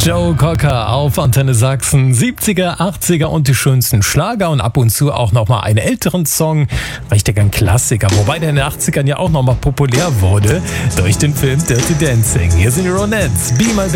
Joe Cocker auf Antenne Sachsen. 70er, 80er und die schönsten Schlager und ab und zu auch nochmal einen älteren Song. Richtig ein Klassiker, wobei der in den 80ern ja auch nochmal populär wurde durch den Film Dirty Dancing. Hier sind die Ronettes. Be My